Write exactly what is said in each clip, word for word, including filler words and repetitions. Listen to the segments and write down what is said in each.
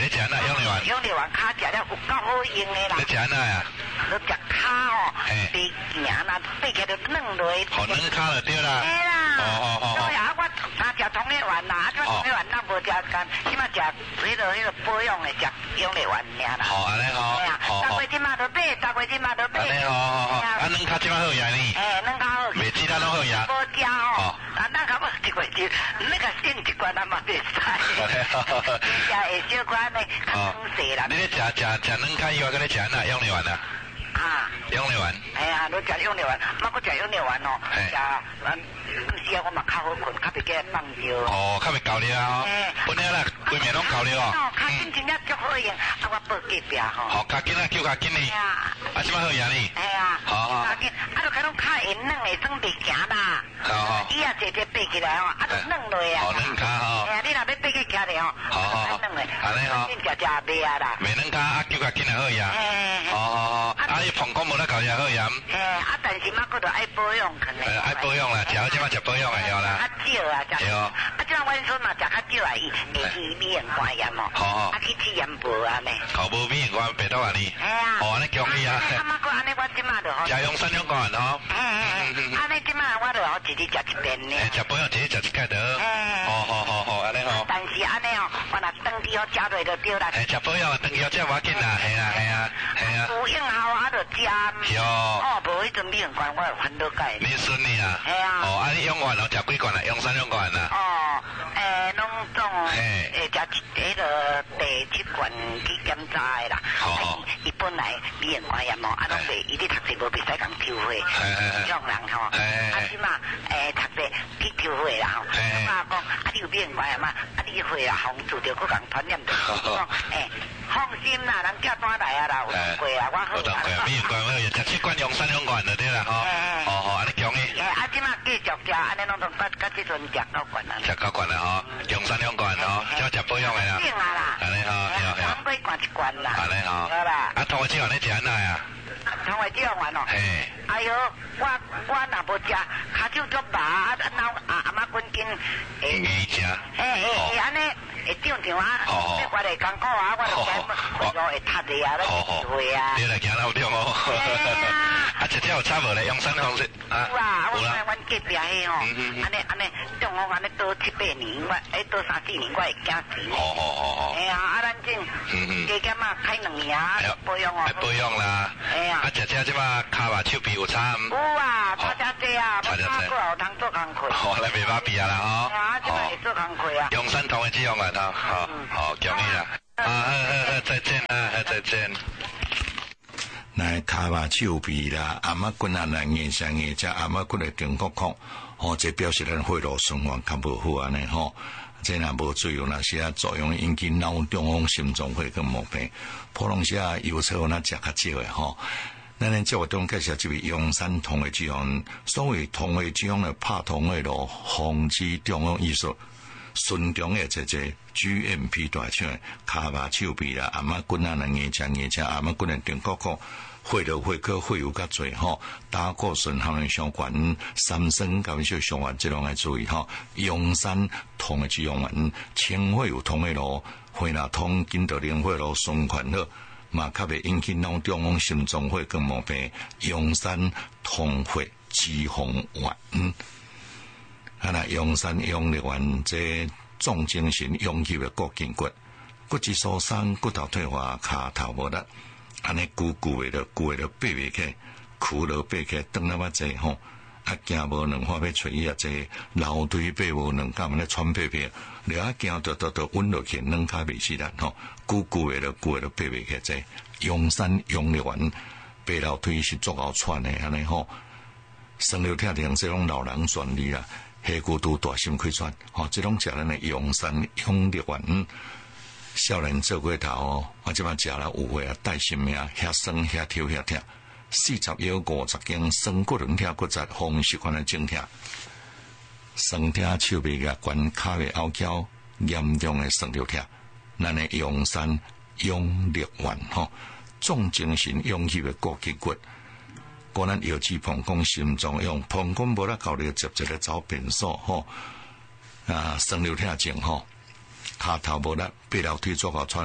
你食哪用力丸？ 用力丸卡食了有够好用的啦。 你食哪呀？ 你食卡哦，白行啦，背起来就嫩落。 哦，嫩卡就对啦。 嘿啦。 哦哦哦。 对啊，我常食通力丸啦，啊，通力丸咱无食干，起码食迄个迄个保养的食用力丸尔啦。 好，安尼好。 哎呀，大月即马都买，大月即马都买。 安尼好好好。啊，嫩卡即马好食呢。 哎，嫩卡好。 袂其他拢好食。 无食哦。啊，咱较要一月一，那个剩一罐咱嘛袂使。食会少款的，较爽势啦。 你咧食食食嫩卡以外，佮你食哪用力丸啊？ 啊， 用力丸。 哎呀，你食用力丸，莫搁食用力丸哦。食，咱有时啊，我嘛较好困，较袂记放尿。 哦，较袂够了啊！哎，本来啦，规面拢够了哦。 哦，较紧真正足好用，啊，我报隔壁吼。 好，较紧啊，叫较紧呢。 哎呀， 啊，即摆好赢呢。 哎呀， 好好。 较紧，啊，就开拢较会嫩的，算袂行啦。 好好。 伊啊，直直爬起来哦，啊，就嫩落啊。 好嫩卡哦。 哎呀，你若要爬起徛咧哦。 好好好。 嫩的， 安尼吼。 紧食食袂啊啦。 袂嫩卡啊，叫较紧啊好赢。 哎。 好好好。啊，伊膀胱无得搞也好赢。 哎，啊，但是莫搁着爱保养可能。 哎，爱保养啦，食好即摆食保养的了啦。 较少啊，食。 对哦。 啊，即摆阮孙嘛食较少啊，伊会去美容关炎哦。 好好。 啊，去吃盐无啊呢？ 好，无美容关白到安尼。 哎呀。 哦，安尼恭喜啊！ 啊，莫搁安尼，我即马就好。 食用三两罐吼。 哎哎哎，安尼即马我就好一日食一遍呢。 哎，食保养一日食一盖得。 哎。 好好好好，安尼吼。 但是安尼哦，我若登记好食落就对啦。 哎，食保养登记好食无要紧啦，系啊系啊系啊。 有用效啊，就食。 是哦。 哦，无迄阵美容关我有烦恼解。 你顺利啊？ 系啊。 哦，啊你用完了食几罐啦？用三两罐啦。 哦，诶，拢总诶， 诶，食迄个第七罐去检查的啦。 好好。 伊本来美容关炎哦，啊拢袂，伊咧读册无袂使讲抽血，这种人吼。啊，即嘛诶，读册去抽血啦吼。啊，讲啊，你有美容关炎嘛？啊，你血啦，防住着，佫讲传染着。讲诶，放心啦，人叫单来啊啦，有当过啊，我好。 有当过啊，美容关好，食七罐用三两罐就对啦吼。哦哦，安尼强诶。 诶，啊，即嘛继续食，安尼拢都到到即阵食九罐啦。 食九罐啦吼，用三两罐吼，即食保养诶啦。 定啊啦。 安尼吼，对啊对啊。 三罐一罐啦。 安尼吼。 好啦。 啊，通话之后你食安那呀？ 通话之后完咯。 嘿。 哎哟，我我若无食，骹手足麻，啊，脑啊阿妈滚筋。 会食。 嘿嘿，会安尼会长长啊。 哦。 我嚟艰苦啊，我就惊会咯会塌的啊，咧会啊。 你来行老中哦。 嘿啊。 啊，食这有差无咧？用三方式啊。有啦，我阮阮隔壁迄吼，安尼安尼，中我安尼倒七八年，我诶倒三四年，我会惊死。 哦哦哦哦。 哎呀，啊咱正加减啊开两年啊，保养哦。 保养啦。哎呀。啊，食这即马骹嘛手臂有差。 有啊，差遮济啊，差遮济。有通做工课。 哦，咱袂把比啊啦吼。 哎呀，即马会做工课啊。 用三同的这样啊，好，好，恭喜啦。啊，好好好，再见啊，再见。来骹嘛手臂啦，阿妈骨啊，来硬上硬，只阿妈骨的筋骨壳，哦，这表示咱血路循环较无好安尼吼。这若无注意有哪些作用，引起脑中风、心脏病跟毛病。普通些油车那食较少的吼。咱咧节目中介绍这位阳山同的这样，所谓同的这样的拍同的路，防止中央艺术。顺中的这这 G M P 大厂，骹嘛手臂啦，阿妈骨啊，硬只硬只，阿妈骨的顶骨骨，血流血可血有较侪吼，胆固醇含量相关，三酸甘油相关，这种要注意吼。阳山同的这样，清血有同的路，血若通经到灵血路循环好，嘛较袂引起脑中风、心脏血跟毛病。阳山同血脂肪丸。啊那阳山阳力丸这重精神养气的骨筋骨，骨质疏松、骨头退化、骹头无力，安尼久久的了，久的了爬袂起，苦了爬起，长那么济吼，啊行无两花要吹啊济，楼梯爬无两干嘛咧喘屁屁，了啊行着着着稳落去，两骹袂死力吼，久久的了，久的了爬袂起济，阳山阳力丸爬楼梯是足够喘的安尼吼，生了疼疼，这种老人专利啦。下骨度大心开喘，吼、哦，这种食咱的阳山阳力丸，少年做过头哦，我即摆食了有血啊，带心命，遐酸遐抽遐疼，四十腰五十斤，酸骨软疼骨折，风湿款的症疼，酸疼手臂甲关骹的凹翘，严重的酸着疼，咱的阳山阳力丸吼，重精神养气的骨筋骨。果咱腰肌膀胱心脏用膀胱无啦搞了接接咧走便所吼啊，酸流疼症吼，骹头无力爬楼梯做好喘的，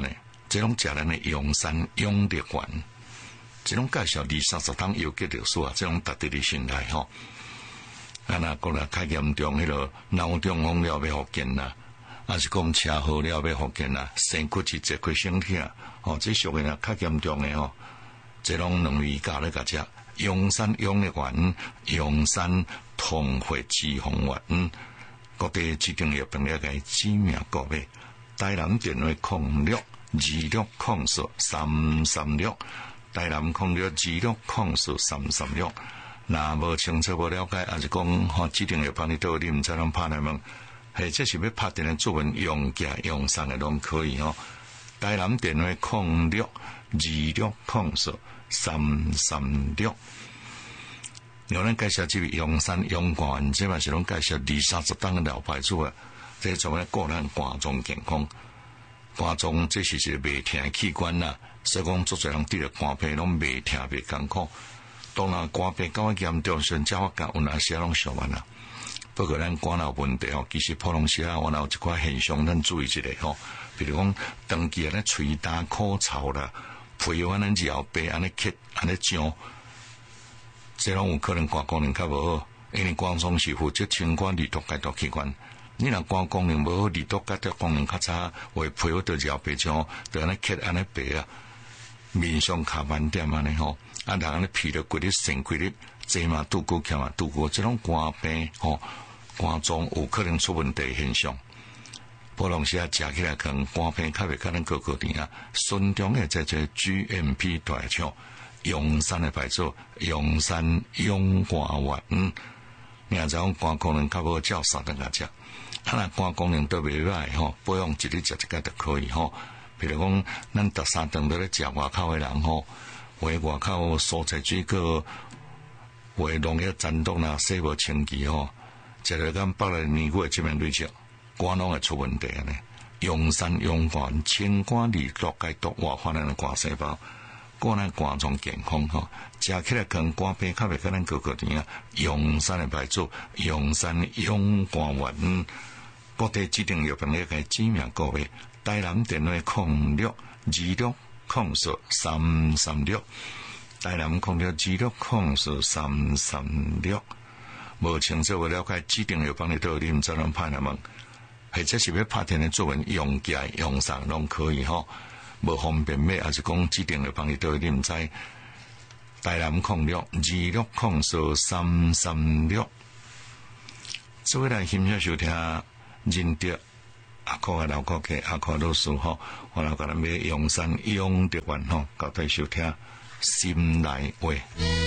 这种食咱的阳山养力丸，这种介绍二三十档有机历史啊，这种值得你信赖吼。啊，那过来较严重，迄个脑中风了要复健啦，还是讲车祸了要复健啦，身骨质结构性痛，吼，这属于呢较严重的吼。这种两味加咧个只阳山养力丸、阳山通血脂肪丸，各地指定药品了个知名个别。台南电话空六二六空数三三六，台南空六二六空数三三六。那无清楚无了解，还是讲吼指定药帮你倒，你毋知啷拍来问，或者是要拍电话作文用价用上的拢可以吼。台南电话空六二六空数三三六。有人介绍这位阳山阳冠，这嘛是拢介绍二三十档的老牌子啊。这种咧个人肝脏健康，肝脏这是一个袂疼的器官啦，所以讲做侪人得了肝病拢袂疼袂艰苦。当然肝病较严重，甚至我讲有哪些拢上完啦。不过咱肝有问题吼，其实普通时啊，我有一寡现象，咱注意一下吼。比如讲，长期安尼喙焦口臭啦，皮肤安尼绕白安尼结安尼痒，这拢有可能肝功能较无好，因为肝脏是负责清肝利毒解毒器官。你若肝功能无好，利毒解毒功能较差，为皮肤就绕白痒，就安尼结安尼白啊，面上卡斑点安尼吼。啊，人安尼皮了骨力、肾骨力，这嘛拄过欠嘛拄过，这种肝病吼，肝脏有可能出问题现象。普通时啊，食起来可能肝病较袂可能高高甜啊。顺中诶，在这 G M P 大厂，阳山诶牌子，阳山养肝丸，嗯，你若讲肝功能较无照三顿来食，啊，那肝功能都袂歹吼，保养一日食一个就可以吼。譬如讲，咱逐三顿都咧食外口诶人吼。为外口蔬菜水果，为农业残毒啦，洗无清气吼，食了咱北来年过这边对食，肝拢会出问题呢。阳山阳肝清肝利毒解毒，活化咱的肝细胞，顾咱肝脏健康吼。食起来可能肝病较袂可能高高甜啊。阳山的牌子，阳山阳肝丸，各地指定药品咧个知名个位，台南电话空六二六。空数三三六，台南空六二六空数三三六，无清楚无了解，指定要帮你倒，你毋知啷拍来问，或者是要拍电话作文用价用上拢可以吼，无方便买，还是讲指定要帮你倒，你毋知。台南空六二六空数三三六，所以来欣赏收听认得。阿科嘅老歌嘅阿科老师吼，我来甲咱买阳山养德丸吼，交代收听心内话。